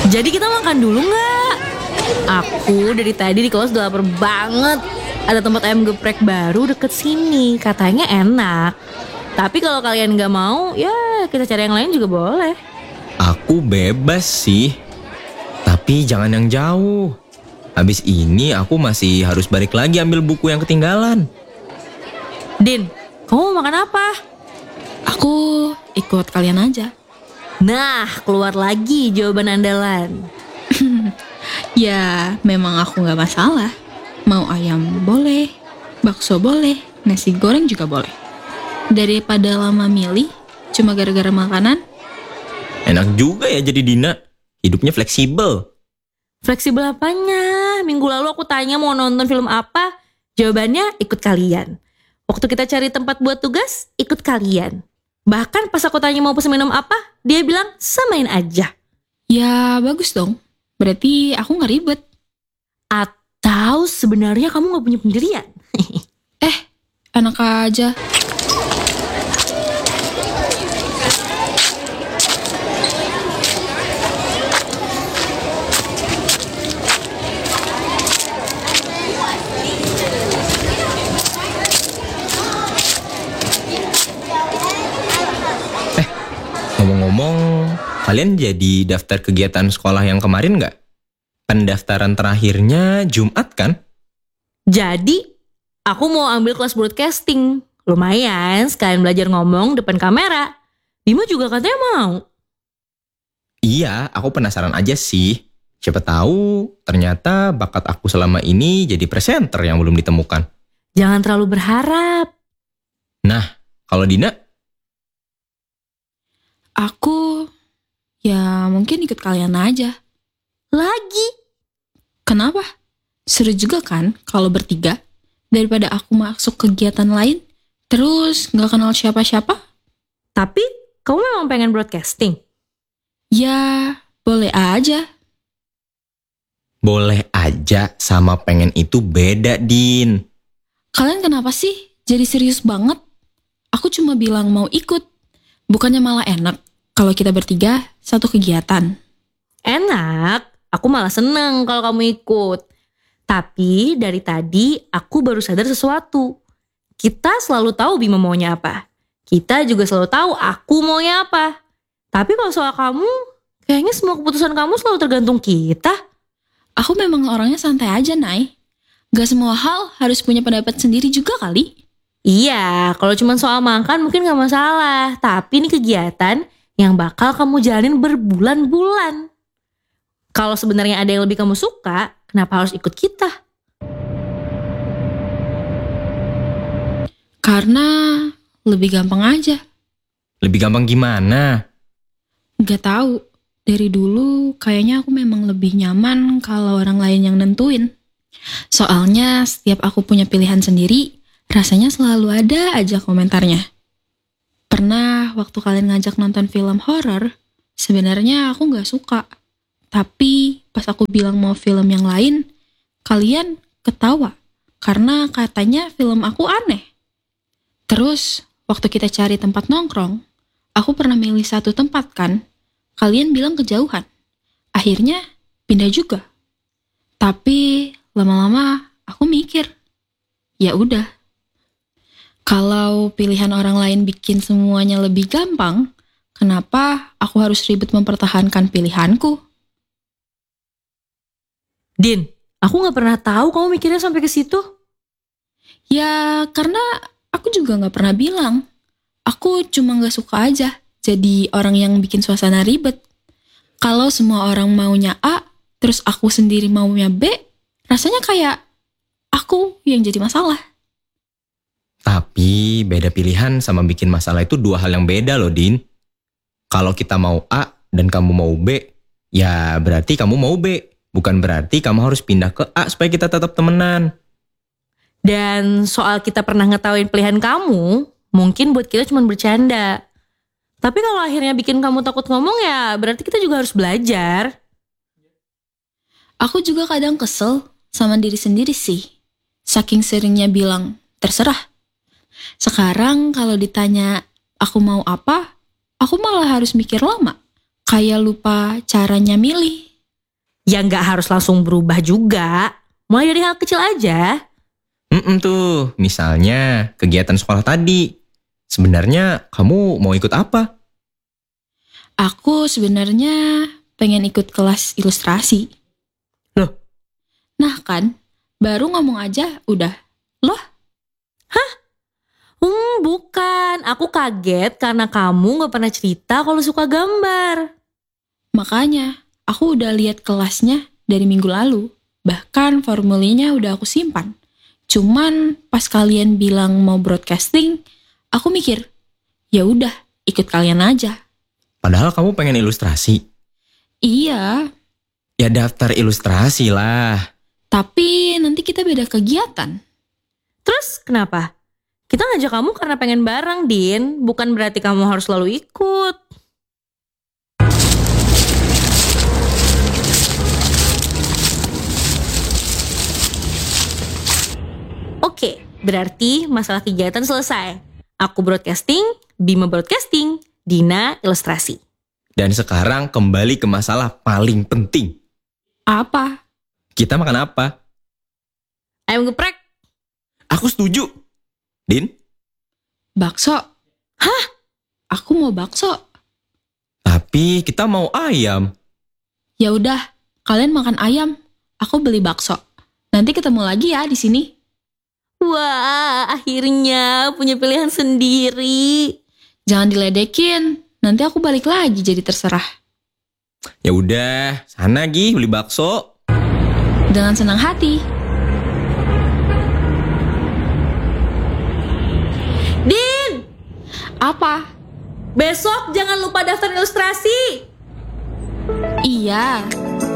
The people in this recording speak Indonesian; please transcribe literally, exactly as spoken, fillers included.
Jadi kita makan dulu nggak? Aku dari tadi di kelas udah lapar banget. Ada tempat ayam geprek baru deket sini, katanya enak. Tapi kalau kalian nggak mau, ya kita cari yang lain juga boleh. Aku bebas sih, tapi jangan yang jauh. Habis ini aku masih harus balik lagi ambil buku yang ketinggalan. Din, kamu mau makan apa? Aku ikut kalian aja. Nah, keluar lagi jawaban andalan. Ya, memang aku gak masalah. Mau ayam boleh, bakso boleh, nasi goreng juga boleh. Daripada lama milih, cuma gara-gara makanan. Enak juga ya jadi Dina, hidupnya fleksibel. Fleksibel apanya? Minggu lalu aku tanya mau nonton film apa, jawabannya ikut kalian. Waktu kita cari tempat buat tugas, ikut kalian. Bahkan pas aku tanya mau pesen minum apa, dia bilang samain aja. Ya bagus dong, berarti aku gak ribet. Atau sebenarnya kamu gak punya pendirian? Eh, enak aja. Ngomong-ngomong, kalian jadi daftar kegiatan sekolah yang kemarin nggak? Pendaftaran terakhirnya Jumat kan? Jadi, aku mau ambil kelas broadcasting. Lumayan, sekalian belajar ngomong depan kamera. Bima juga katanya mau. Iya, aku penasaran aja sih. Siapa tahu ternyata bakat aku selama ini jadi presenter yang belum ditemukan. Jangan terlalu berharap. Nah, kalau Dina? Aku, ya mungkin ikut kalian aja. Lagi? Kenapa? Seru juga kan kalau bertiga? Daripada aku masuk kegiatan lain, terus gak kenal siapa-siapa? Tapi, kamu memang pengen broadcasting? Ya, boleh aja. Boleh aja sama pengen itu beda, Din. Kalian kenapa sih jadi serius banget? Aku cuma bilang mau ikut. Bukannya malah enak kalau kita bertiga satu kegiatan. Enak, aku malah seneng kalau kamu ikut. Tapi dari tadi aku baru sadar sesuatu. Kita selalu tahu Bima maunya apa. Kita juga selalu tahu aku maunya apa. Tapi kalau soal kamu, kayaknya semua keputusan kamu selalu tergantung kita. Aku memang orangnya santai aja, Nay. Gak semua hal harus punya pendapat sendiri juga kali. Iya, kalau cuma soal makan mungkin gak masalah. Tapi ini kegiatan yang bakal kamu jalanin berbulan-bulan. Kalau sebenarnya ada yang lebih kamu suka, kenapa harus ikut kita? Karena lebih gampang aja. Lebih gampang gimana? Gak tahu. Dari dulu kayaknya aku memang lebih nyaman kalau orang lain yang nentuin. Soalnya setiap aku punya pilihan sendiri, rasanya selalu ada aja komentarnya. Pernah waktu kalian ngajak nonton film horor, sebenarnya aku gak suka. Tapi pas aku bilang mau film yang lain, kalian ketawa. Karena katanya film aku aneh. Terus waktu kita cari tempat nongkrong, aku pernah milih satu tempat kan. Kalian bilang kejauhan. Akhirnya pindah juga. Tapi lama-lama aku mikir, ya udah. Kalau pilihan orang lain bikin semuanya lebih gampang, kenapa aku harus ribet mempertahankan pilihanku? Din, aku gak pernah tahu kamu mikirnya sampai ke situ. Ya karena aku juga gak pernah bilang. Aku cuma gak suka aja jadi orang yang bikin suasana ribet. Kalau semua orang maunya A, terus aku sendiri maunya B, rasanya kayak aku yang jadi masalah. Tapi beda pilihan sama bikin masalah itu dua hal yang beda loh, Din. Kalau kita mau A dan kamu mau B, ya berarti kamu mau B. Bukan berarti kamu harus pindah ke A supaya kita tetap temenan. Dan soal kita pernah ngetawain pilihan kamu, mungkin buat kita cuma bercanda. Tapi kalau akhirnya bikin kamu takut ngomong ya berarti kita juga harus belajar. Aku juga kadang kesel sama diri sendiri sih. Saking seringnya bilang, terserah. Sekarang kalau ditanya aku mau apa, aku malah harus mikir lama. Kayak lupa caranya milih. Ya nggak harus langsung berubah juga. Mulai dari hal kecil aja. Mm-mm tuh, misalnya kegiatan sekolah tadi. Sebenarnya kamu mau ikut apa? Aku sebenarnya pengen ikut kelas ilustrasi. Loh? Nah kan, baru ngomong aja udah. Loh? Hmm, bukan. Aku kaget karena kamu gak pernah cerita kalau suka gambar. Makanya, aku udah lihat kelasnya dari minggu lalu. Bahkan formulirnya udah aku simpan. Cuman pas kalian bilang mau broadcasting, aku mikir, ya udah ikut kalian aja. Padahal kamu pengen ilustrasi. Iya, Ya daftar ilustrasi lah. tapi nanti kita beda kegiatan. Terus kenapa? Kita ngajak kamu karena pengen bareng, Din. Bukan berarti kamu harus selalu ikut. Oke, berarti masalah kegiatan selesai. Aku broadcasting, Bima broadcasting, Dina ilustrasi. Dan sekarang kembali ke masalah paling penting. Apa? Kita makan apa? Ayam geprek. Aku setuju. Din? Bakso. Hah? Aku mau bakso. Tapi kita mau ayam. Ya udah, kalian makan ayam. Aku beli bakso. Nanti ketemu lagi ya di sini. Wah, akhirnya punya pilihan sendiri. Jangan diledekin. Nanti aku balik lagi jadi terserah. Ya udah, sana Gi beli bakso. Dengan senang hati. Din, Apa? besok jangan lupa daftar ilustrasi. Iya.